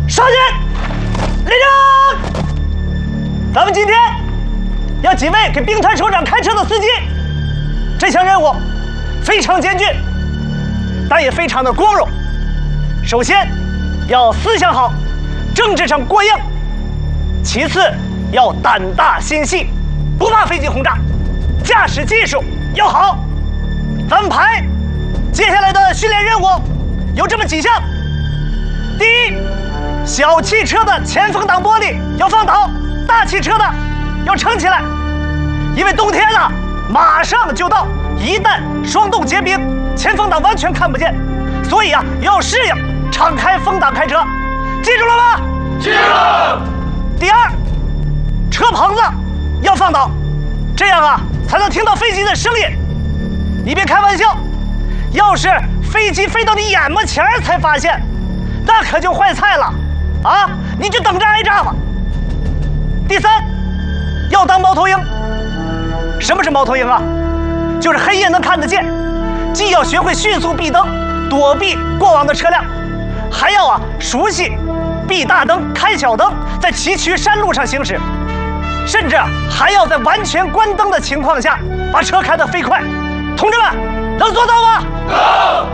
上去，立正。咱们今天要几位给兵团首长开车的司机，这项任务非常艰巨，但也非常的光荣。首先要思想好，政治上过硬；其次要胆大心细，不怕飞机轰炸，驾驶技术要好。咱们排接下来的训练任务有这么几项：第一，小汽车的前风挡玻璃要放倒，大汽车的要撑起来，因为冬天了，马上就到，一旦霜冻结冰，前风挡完全看不见，所以要适应敞开风挡开车，记住了吗？ 记住了。 第二，车棚子要放倒，这样才能听到飞机的声音。你别开玩笑，要是飞机飞到你眼门前才发现，那可就坏菜了你就等着挨炸吧。第三，要当猫头鹰。什么是猫头鹰就是黑夜能看得见，既要学会迅速避灯，躲避过往的车辆，还要熟悉闭大灯、开小灯，在崎岖山路上行驶，甚至还要在完全关灯的情况下把车开得飞快。同志们，能做到吗？ 能。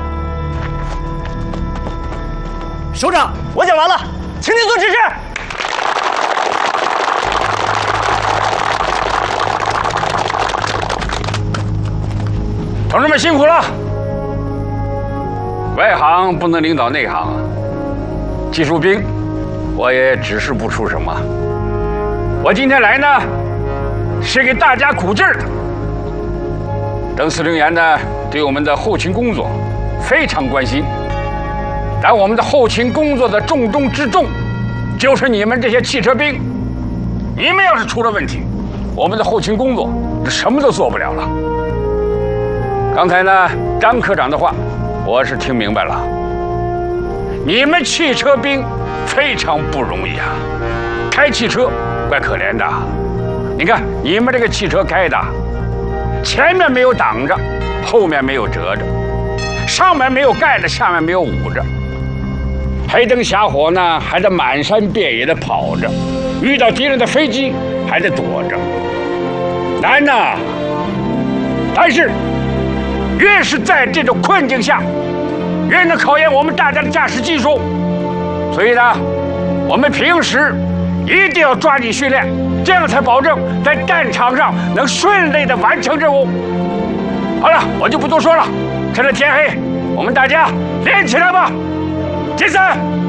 首长，我讲完了，请您做指示。 同志们辛苦了，外行不能领导内行技术兵，我也指示不出什么。我今天来呢，是给大家鼓劲儿的。邓司令员呢，对我们的后勤工作非常关心，但我们的后勤工作的重中之重，就是你们这些汽车兵。你们要是出了问题，我们的后勤工作什么都做不了了。刚才呢，张科长的话，我是听明白了。你们汽车兵非常不容易开汽车怪可怜的。你看你们这个汽车开的，前面没有挡着，后面没有折着，上面没有盖着，下面没有捂着，黑灯瞎火呢，还得满山遍野的跑着，遇到敌人的飞机还得躲着，难呐。但是越是在这种困境下，越能考验我们大家的驾驶技术。所以呢，我们平时一定要抓紧训练，这样才保证在战场上能顺利地完成任务。好了，我就不多说了，趁着天黑，我们大家练起来吧。解散。